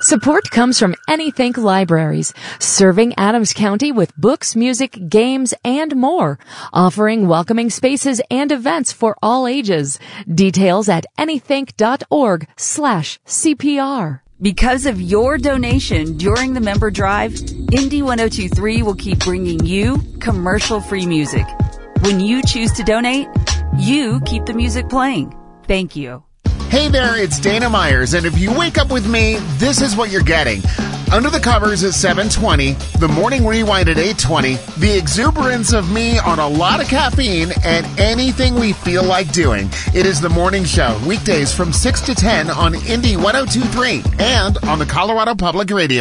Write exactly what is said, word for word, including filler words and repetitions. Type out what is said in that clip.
Support comes from Anythink Libraries, serving Adams County with books, music, games, and more, offering welcoming spaces and events for all ages. Details at anythink.org slash CPR. Because of your donation during the member drive, Indie one oh two point three will keep bringing you commercial-free music. When you choose to donate, you keep the music playing. Thank you. Hey there, it's Dana Myers, and if you wake up with me, this is what you're getting. Under the Covers at seven twenty, the Morning Rewind at eight twenty, the exuberance of me on a lot of caffeine, and anything we feel like doing. It is the morning show, weekdays from six to ten on Indie one oh two point three and on the Colorado Public Radio.